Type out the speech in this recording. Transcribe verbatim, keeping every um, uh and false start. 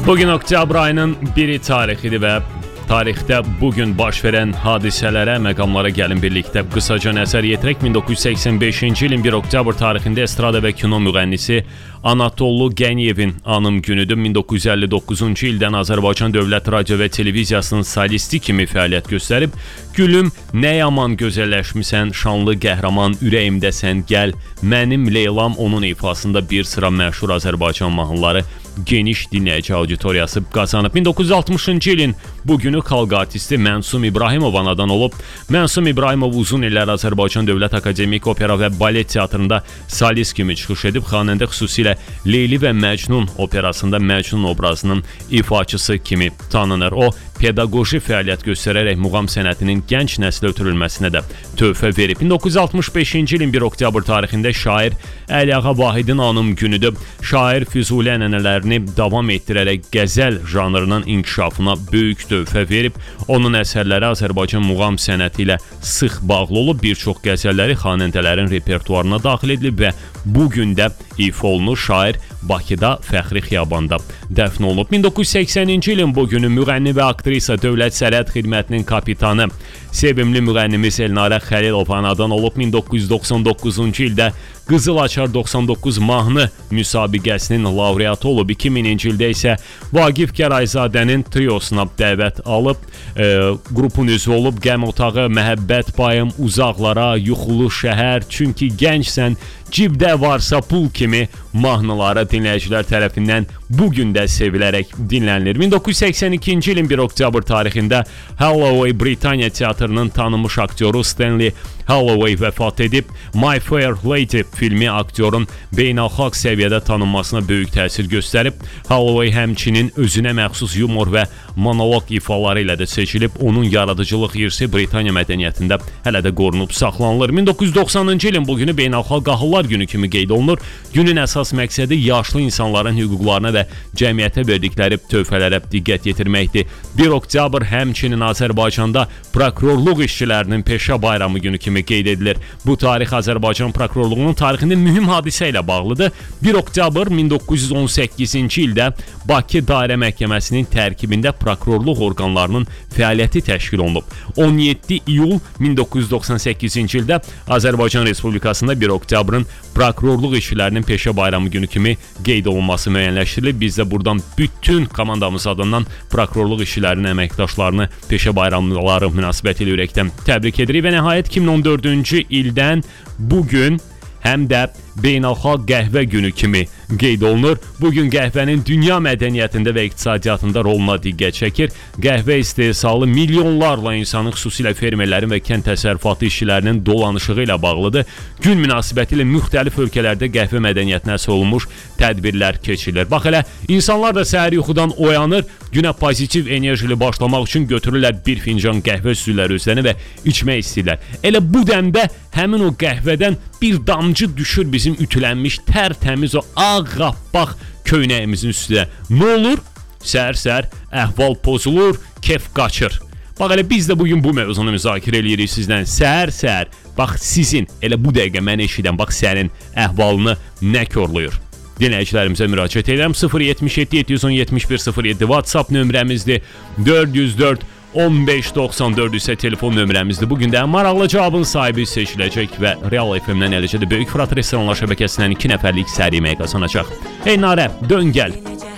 Bugün oktyabr ayının biri tarixidir və tarixdə bugün baş verən hadisələrə, məqamlara gəlin birlikdə qısaca nəzər yetirək. min doqquz yüz səksən beşinci ilin bir oktyabr tarixində estrada və kino müğənnisi Anatollu Qəniyevin anım günüdür. min doqquz yüz əlli doqquzuncu ildən Azərbaycan Dövlət Radio və Televiziyasının solisti kimi fəaliyyət göstərib. Gülüm, nə yaman gözəlləşmisən, şanlı qəhrəman, ürəyimdəsən, gəl, mənim Leylam onun ifasında bir sıra məşhur Azərbaycan mahnıları geniş dinləyici auditoriyası qazanıb. min doqquz yüz altmışıncı ilin bugünü xalq artisti Mənsum İbrahimov anadan olub. Mənsum İbrahimov uzun illər Azərbaycan Dövlət Akademik Opera və Balet Teatrında solist kimi çıxış edib. Xanəndə xüsusilə Leyli və Məcnun operasında Məcnun obrazının ifaçısı kimi tanınır. O, pedaqoji fəaliyyət göstərərək muğam sənətinin gənc nəslə ötürülməsinə də töhfə verib. min doqquz yüz altmış beşinci ilin bir oktyabr tarixində şair Əliağa Vahidin anım günüdür. Şair Füzuli ənənələrini davam etdirərək qəzəl janrının inkişafına böyük töhfə verib. Onun əsərləri Azərbaycan muğam sənəti ilə sıx bağlı olub. Bir çox qəzəlləri xanəndələrin repertuarına daxil edilib və bugün də ifa olunur. Şair Bakıda Fəxri Xiyabanda dəfn olunub. min doqquz yüz səksəninci ilin bugünü müğənni və aktrisa Dövlət Sərhəd Xidmətinin kapitanı, sevimli müğənnimiz Elnarə Xəlilov anadan olub. min doqquz yüz doxsan doqquzuncu ildə Qızıl Açar doxsan doqquz mahnı müsabiqəsinin laureatı olub. iki mininci ildə isə Vaqif Gərayzadənin triosuna dəvət alıb. E, qrupun üzvü olub. Qəm otağı, Məhəbbət payım, Uzaqlara, Yuxulu şəhər, Çünki gəncsən, Cibdə varsa pul kimi mahnıları dinləyicilər tərəfindən bugün də sevilərək dinlənilir. min doqquz yüz səksən ikinci ilin bir oktyabr tarixində Holloway Britaniya teatrının tanınmış aktyoru Stanley Holloway vəfat edib. My Fair Lady filmi aktyorun beynəlxalq səviyyədə tanınmasına böyük təsir göstərib. Holloway həmçinin özünə məxsus yumor və monoloq ifaları ilə də seçilib. Onun yaradıcılıq irsi Britaniya mədəniyyətində hələ də qorunub saxlanılır. min doqquz yüz doxsanıncı ilin bugünü beynəlxalq qahıllar günü kimi qeyd olunur. Günün əsas məqsədi yaşlı insanların hüquqlarına və cəmiyyətə verdikləri töhfələrə diqqət yetirməkdir. bir oktyabr həmçinin Azərbaycanda prokurorluq işçilərinin peşə bayramı günü kimi qeyd edilir. Bu tarix Azərbaycan prokurorluğunun tarixinin mühüm hadisə ilə bağlıdır. bir oktyabr min doqquz yüz on səkkizinci ildə Bakı Dairə Məhkəməsinin tərkibində prokurorluq orqanlarının fəaliyyəti təşkil olunub. on yeddi iyul min doqquz yüz doxsan səkkizinci ildə Azərbaycan Respublikasında bir oktyabrın prokurorluq işçilərinin peşə bayramı günü kimi qeyd olunması müəyyənləşdirilib. Biz də buradan bütün komandamız adından prokurorluq işçilərinin əməkdaşlarını peşə bayramları münasibətilə ürəkdən təbrik edirik və nəhayət iki min on dördüncü ildən bugün həm də beynəlxalq qəhvə günü kimi qeyd olunur. Bugün qəhvənin dünya mədəniyyətində və iqtisadiyyatında roluna diqqət çəkir. Qəhvə istehsalı milyonlarla insanın, xüsusilə fermerlərin və kənd təsərrüfatı işçilərinin dolanışığı ilə bağlıdır. Gün münasibətilə müxtəlif ölkələrdə qəhvə mədəniyyətinə əsas olunmuş tədbirlər keçirilir. Bax elə, insanlar da səhər yuxudan oyanır, günə pozitiv enerjili başlamaq üçün götürürlər bir fincan qəhvə süzürlər özlərini və içmək istəyirlər. Elə bu dəmdə həmin o qəhvədən bir damcı düşür bizim ütülənmiş tərtəmiz o ağappaq köynəyimizin üstünə. Nə olur? Səhər-səhər əhval pozulur, kef qaçır. Bax elə biz də bugün bu mövzunu müzakirə edirik sizdən. Səhər-səhər, bax sizin elə bu dəqiqə məni eşidən, bax sənin əhvalını nə körlüyür? Dinləyicilərimizə müraciət edirəm. sıfır yetmiş yeddi yeddi yüz on yetmiş bir sıfır yeddi WhatsApp nömrəmizdir. dörd yüz dörd on beş doxsan dörd isə telefon nömrəmizdir. Bugün də maraqlı cavabın sahibi seçiləcək və Real F M-dən eləcə də Böyük Fırat restoranlar şəbəkəsindən iki nəfərlik səriyyə qazanacaq. Hey Narə, dön gəl.